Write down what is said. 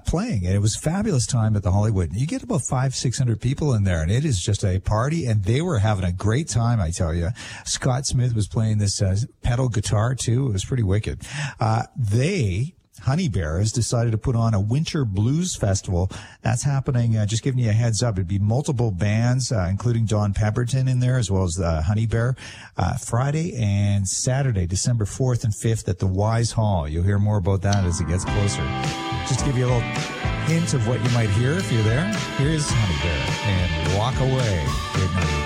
playing, and it was a fabulous time at the Hollywood. You get about 500-600 people in there, and it is just a party, and they were having a great time, I tell you. Scott Smith was playing this pedal guitar, too. It was pretty wicked. Honey Bear has decided to put on a winter blues festival. That's happening, just giving you a heads up. It'd be multiple bands, including Don Pemberton in there, as well as Honey Bear, Friday and Saturday, December 4th and 5th at the Wise Hall. You'll hear more about that as it gets closer. Just to give you a little hint of what you might hear if you're there, here's Honey Bear and Walk Away. Good night.